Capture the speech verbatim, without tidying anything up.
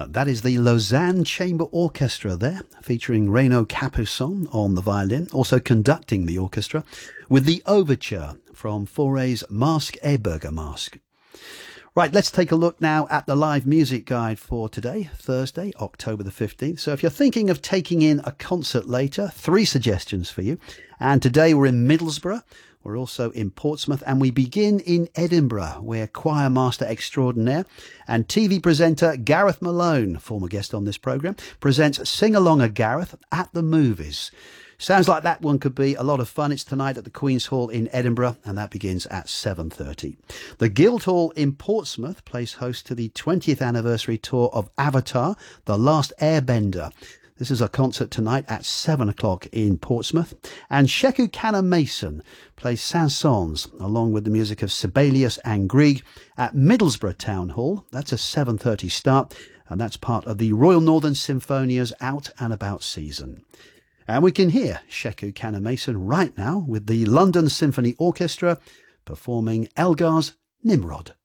That is the Lausanne Chamber Orchestra there, featuring Renaud Capuçon on the violin, also conducting the orchestra, with the overture from Fauré's Masque et Bergamasque. Right, let's take a look now at the live music guide for today, Thursday, October the fifteenth. So if you're thinking of taking in a concert later, three suggestions for you. And today we're in Middlesbrough. We're also in Portsmouth, and we begin in Edinburgh, where choir master extraordinaire and T V presenter Gareth Malone, former guest on this programme, presents Sing Along a Gareth at the Movies. Sounds like that one could be a lot of fun. It's tonight at the Queen's Hall in Edinburgh, and that begins at seven thirty. The Guildhall in Portsmouth plays host to the twentieth anniversary tour of Avatar, The Last Airbender. This is a concert tonight at seven o'clock in Portsmouth. And Sheku Canna Mason plays Saint-Saëns, along with the music of Sibelius and Grieg at Middlesbrough Town Hall. That's a seven thirty start, and that's part of the Royal Northern Symphonia's Out and About season. And we can hear Sheku Canna Mason right now with the London Symphony Orchestra performing Elgar's Nimrod.